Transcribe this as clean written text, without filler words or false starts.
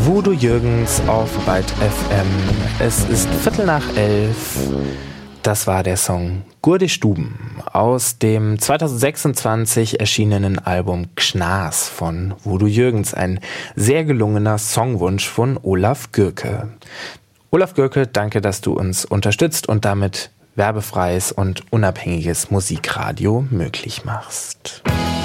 Voodoo Jürgens auf Byte FM. Es ist 11:15. Das war der Song Gurde Stuben aus dem 2026 erschienenen Album Gschnas von Voodoo Jürgens. Ein sehr gelungener Songwunsch von Olaf Gürke. Olaf Gürke, danke, dass du uns unterstützt und damit werbefreies und unabhängiges Musikradio möglich machst.